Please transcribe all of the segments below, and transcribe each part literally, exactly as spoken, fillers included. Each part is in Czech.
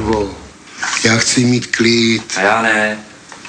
Ivo, já chci mít klid. A já ne.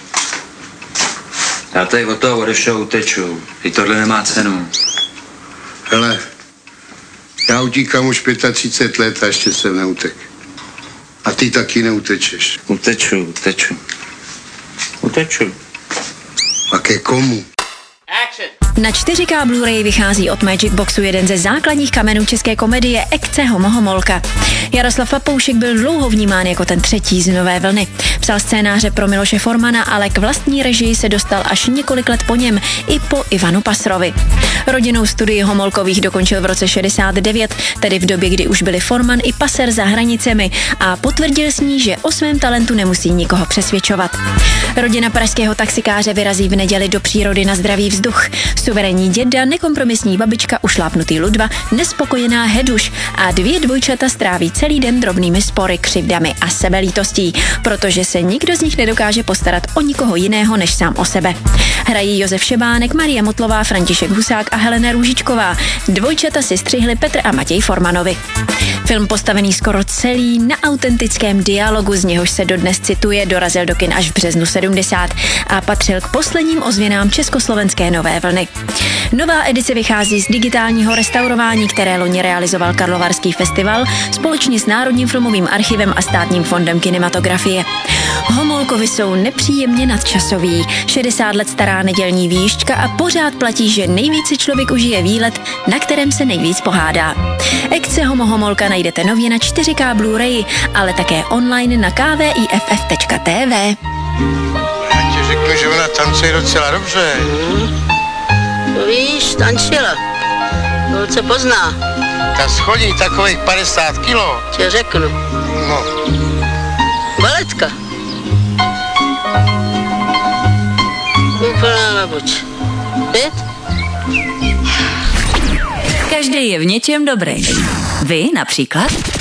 Já tady od toho odešel uteču. I tohle nemá cenu. Hele, já utíkám už třicet pět let a ještě jsem neutek. A ty taky neutečeš. Uteču, uteču. Uteču. A ke komu? Na čtyři ká Blu-ray vychází od Magic Boxu jeden ze základních kamenů české komedie Ekce Homohomolka. Jaroslav Papoušek byl dlouho vnímán jako ten třetí z Nové vlny. Psal scénáře pro Miloše Formana, ale k vlastní režii se dostal až několik let po něm, i po Ivanu Pasrovi. Rodinnou studii Homolkových dokončil v roce šedesát devět, tedy v době, kdy už byli Forman i Passer za hranicemi, a potvrdil s ní, že o svém talentu nemusí nikoho přesvědčovat. Rodina pražského taxikáře vyrazí v neděli do přírody na zdravý vzduch. Suverénní děda, nekompromisní babička, ušlápnutý Ludva, nespokojená Heduš a dvě dvojčata stráví celý den drobnými spory, křivdami a sebelítostí, protože se nikdo z nich nedokáže postarat o nikoho jiného než sám o sebe. Hrají Josef Šebánek, Marie Motlová, František Husák a Helena Růžičková. Dvojčata si střihli Petr a Matěj Formanovi. Film postavený skoro celý na autentickém dialogu, z něhož se dodnes cituje, dorazil do kin až v březnu sedmdesát a patřil k posledním ozvěnám československé Nové vlny. Nová edice vychází z digitálního restaurování, které loni realizoval Karlovarský festival společně s Národním filmovým archivem a Státním fondem kinematografie. Homolkovi jsou nepříjemně nadčasoví. šedesát let stará nedělní výjížďka a pořád platí, že nejvíc si člověk užije výlet, na kterém se nejvíc pohádá. Ekce Homohomolka najdete nově na čtyři ká Blu-ray, ale také online na k v i f f tečka t v. Já ti řeknu, že ona tancuje docela dobře. Hmm. To víš, tančila. To se pozná. Ta schodí takových padesát kilo. Tě řeknu. No. Baletka. Úplná babuč. Víš? Každý je v něčem dobrý. Vy například?